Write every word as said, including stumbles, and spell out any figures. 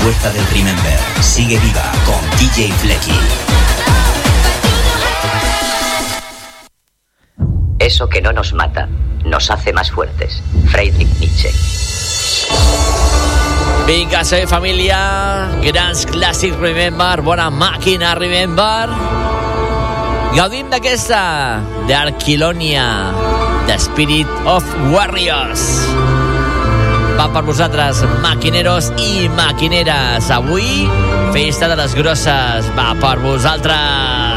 fuerza del Remember sigue viva con D J Flecky. Eso que no nos mata, nos hace más fuertes. Friedrich Nietzsche. Vinga, ser família, grans clàssics Remember, bona màquina Remember. Gaudim d'aquesta d'Arquilonia, The Spirit of Warriors. Va per vosaltres, maquineros i maquineres. Avui, festa de les grosses. Va per vosaltres.